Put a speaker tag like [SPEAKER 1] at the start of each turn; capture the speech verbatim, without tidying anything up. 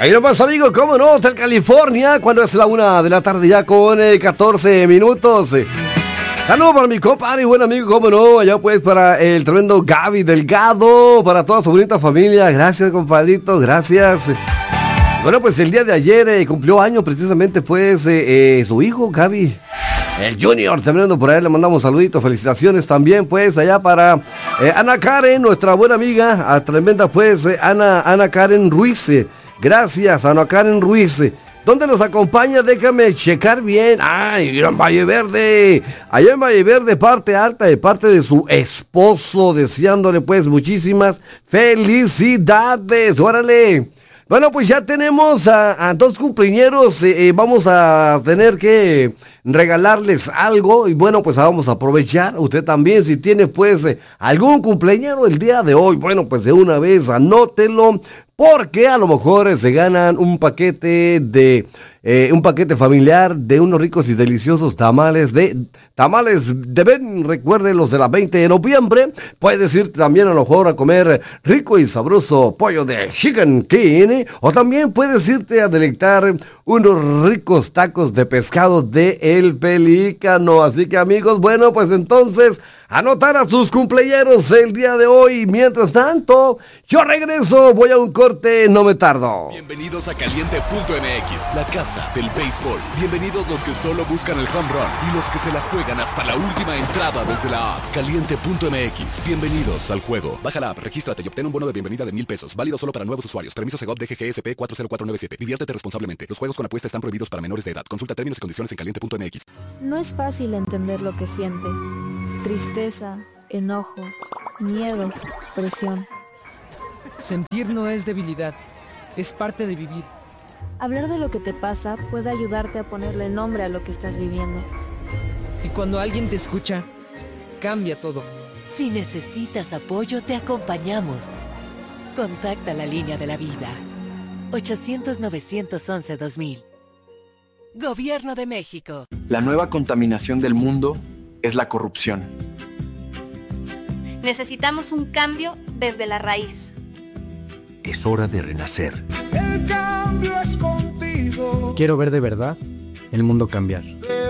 [SPEAKER 1] Ahí nomás, amigo, cómo no, Hotel California, cuando es la una de la tarde ya con eh, catorce minutos. Saludos para mi compadre y buen amigo, cómo no, allá pues para el tremendo Gaby Delgado, para toda su bonita familia. Gracias, compadrito, gracias. Bueno, pues el día de ayer eh, cumplió año precisamente pues eh, eh, su hijo Gaby, el Junior, terminando por ahí, le mandamos saluditos, felicitaciones también pues allá para eh, Ana Karen, nuestra buena amiga, a tremenda pues eh, Ana, Ana Karen Ruiz. Eh, gracias, Ana Karen Ruiz. ¿Dónde nos acompaña? Déjame checar bien. ¡Ay, en Valle Verde! Allá en Valle Verde, parte alta de parte de su esposo, deseándole pues muchísimas felicidades. ¡Órale! Bueno, pues ya tenemos a, a dos cumpleañeros. Eh, eh, vamos a tener que regalarles algo. Y bueno, pues vamos a aprovechar. Usted también, si tiene pues eh, algún cumpleañero el día de hoy, bueno, pues de una vez anótelo. Porque a lo mejor eh, se ganan un paquete de eh, un paquete familiar de unos ricos y deliciosos tamales de tamales de Ben. Recuerden, los de la veinte de noviembre. Puedes ir también a lo mejor a comer rico y sabroso pollo de Chicken King. O también puedes irte a deleitar unos ricos tacos de pescado de El Pelícano. Así que, amigos, bueno, pues entonces anotar a sus cumpleaños el día de hoy. Mientras tanto, yo regreso, voy a un corte, no me tardo.
[SPEAKER 2] Bienvenidos a Caliente punto M X, la casa del béisbol. Bienvenidos los que solo buscan el home run y los que se la juegan hasta la última entrada desde la app. Caliente punto M X, bienvenidos al juego. Baja la app, regístrate y obtén un bono de bienvenida de mil pesos. Válido solo para nuevos usuarios. Permiso Segov D G G S P cuatro cero cuatro nueve siete. Diviértete responsablemente. Los juegos con apuesta están prohibidos para menores de edad. Consulta términos y condiciones en caliente punto M X.
[SPEAKER 3] No es fácil entender lo que sientes. Tristeza, enojo, miedo, presión.
[SPEAKER 4] Sentir no es debilidad, es parte de vivir.
[SPEAKER 3] Hablar de lo que te pasa puede ayudarte a ponerle nombre a lo que estás viviendo.
[SPEAKER 4] Y cuando alguien te escucha, cambia todo.
[SPEAKER 5] Si necesitas apoyo, te acompañamos. Contacta la línea de la vida. ochocientos, novecientos once, dos mil. Gobierno de México.
[SPEAKER 6] La nueva contaminación del mundo es la corrupción.
[SPEAKER 7] Necesitamos un cambio desde la raíz.
[SPEAKER 8] Es hora de renacer.
[SPEAKER 9] El cambio es contigo.
[SPEAKER 10] Quiero ver de verdad el mundo cambiar.
[SPEAKER 9] De